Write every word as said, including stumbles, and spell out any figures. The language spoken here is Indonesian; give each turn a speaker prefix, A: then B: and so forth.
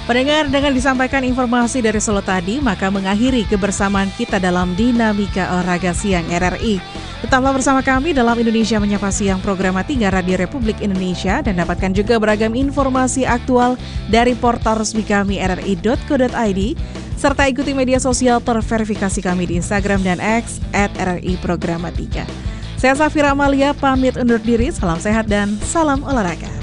A: Pendengar, dengan disampaikan informasi dari Solo tadi, maka mengakhiri kebersamaan kita dalam Dinamika Olahraga Siang R R I. Tetaplah bersama kami dalam Indonesia Menyapa Siang, program tiga Radio Republik Indonesia, dan dapatkan juga beragam informasi aktual dari portal resmi kami r r i dot co dot i d, serta ikuti media sosial terverifikasi kami di Instagram dan X at r r i programa tiga. Saya Safira Amalia, pamit undur diri, salam sehat dan salam olahraga.